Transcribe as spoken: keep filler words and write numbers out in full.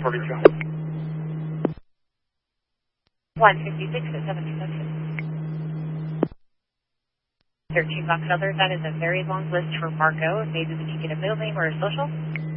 forty-two. one fifty-six at seven two seven. thirteen Box Elder, that is a very long list for Marco. Maybe we can get a middle name or a social?